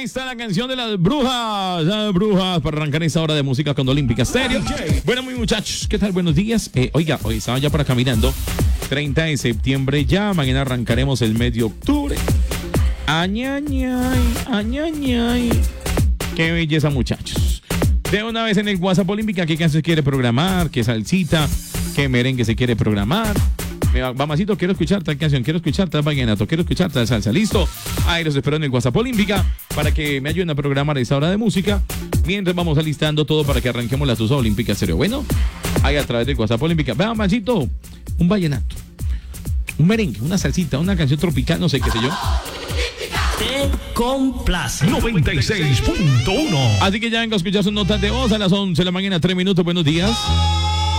Ahí está la canción de las brujas. Las brujas para arrancar esta hora de música con Olímpica Stereo. Bueno, muy muchachos, ¿qué tal? Buenos días. Oiga, hoy estaba ya por acá mirando. 30 de septiembre ya. Mañana arrancaremos el mes de octubre. Añañay, añañay. Qué belleza, muchachos. De una vez en el WhatsApp Olímpica, ¿qué canción se quiere programar? ¿Qué salsita? ¿Qué merengue se quiere programar? Mamacito, quiero escuchar tal canción, quiero escuchar tal vallenato, quiero escuchar tal salsa. ¿Listo? Ahí los espero en el WhatsApp Olímpica para que me ayuden a programar esta hora de música. Mientras vamos alistando todo para que arranquemos la Tusa Olímpica Stereo. Bueno, ahí a través del WhatsApp Olímpica. Vea, mamacito, un vallenato, un merengue, una salsita, una canción tropical, no sé qué sé yo. Te complace. 96.1. Así que ya venga a escuchar sus notas de voz a las 11 de la mañana, 3 minutos. Buenos días.